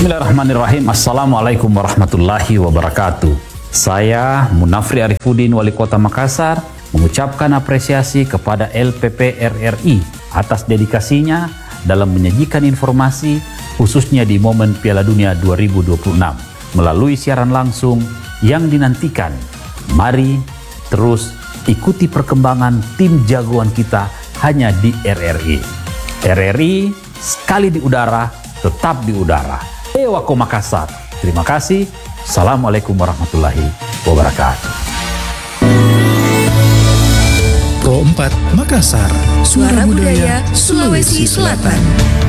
Bismillahirrahmanirrahim. Assalamualaikum warahmatullahi wabarakatuh. Saya Munafri Arifuddin, Wali Kota Makassar, mengucapkan apresiasi kepada LPP RRI atas dedikasinya dalam menyajikan informasi khususnya di momen Piala Dunia 2026 melalui siaran langsung yang dinantikan. Mari terus ikuti perkembangan tim jagoan kita hanya di RRI. RRI sekali di udara, tetap di udara. Ewako Makassar. Terima kasih. Assalamualaikum warahmatullahi wabarakatuh. Pro 4 Makassar, Suara Budaya Sulawesi Selatan.